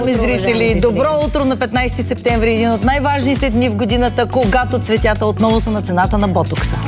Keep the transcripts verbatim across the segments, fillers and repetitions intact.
уважаеми зрители! Добро утро на петнайсети септември, един от най-важните дни в годината, когато цветята отново са на цената на ботокса.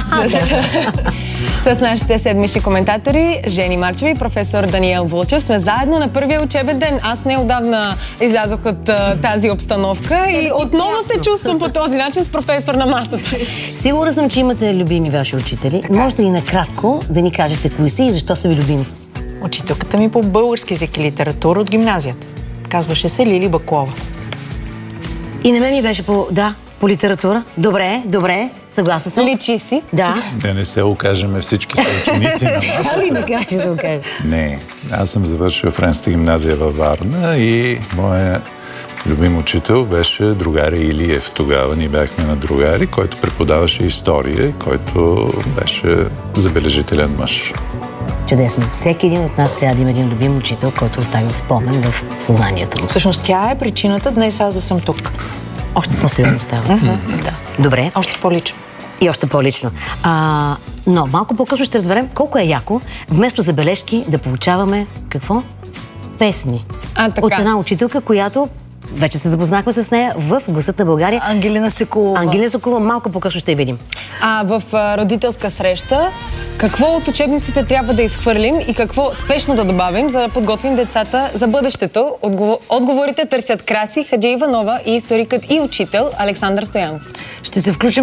С нашите седмични коментатори Жени Марчева и професор Даниел Вълчев сме заедно на първия учебен ден. Аз неотдавна излязох от а, тази обстановка и отново се чувствам по този начин с професор на масата. Сигурна съм, че имате любими ваши учители. Така. Можете ли накратко да ни кажете кои са и защо са ви любими? Учителката ми по български език и литература от гимназията. Казваше се Лили Баклова. И на мен ми беше по... да, по литература. Добре, добре, съгласна съм. Личи си. Да. Да не се окажем всички са ученици на нас. Така ли накрая ще се окаже? Не, аз съм завършил Френската гимназия във Варна и моя любим учител беше другаря Илиев. Тогава ние бяхме на другари, който преподаваше история, който беше забележителен мъж. Чудесно. Всеки един от нас трябва да има един любим учител, който остави спомен в съзнанието му. Всъщност тя е причината днес аз да съм тук. Още по-сериозно става. Mm-hmm. Да. Добре. Още по-лично. И още по-лично. А, но малко по-късно ще разберем колко е яко, вместо забележки да получаваме какво? Песни. А, така. От една учителка, която вече се запознахме с нея в Гласът на България. Ангелина Соколова. Ангелина Соколова, малко по-късно ще я видим. А в а, родителска среща, какво от учебниците трябва да изхвърлим и какво спешно да добавим, за да подготвим децата за бъдещето? Отговор... Отговорите търсят Краси Хаджиева-Нова и историкът и учител Александър Стоянов. Ще се включим